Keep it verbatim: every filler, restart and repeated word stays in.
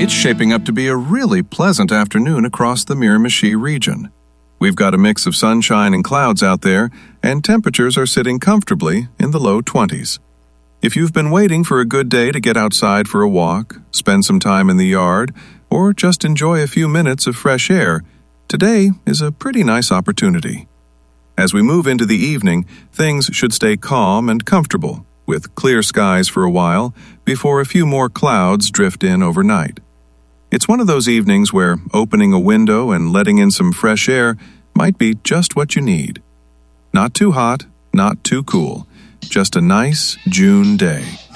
It's shaping up to be a really pleasant afternoon across the Miramichi region. We've got a mix of sunshine and clouds out there, and temperatures are sitting comfortably in the low twenties. If you've been waiting for a good day to get outside for a walk, spend some time in the yard, or just enjoy a few minutes of fresh air, today is a pretty nice opportunity. As we move into the evening, things should stay calm and comfortable, with clear skies for a while, before a few more clouds drift in overnight. It's one of those evenings where opening a window and letting in some fresh air might be just what you need. Not too hot, not too cool. Just a nice June day.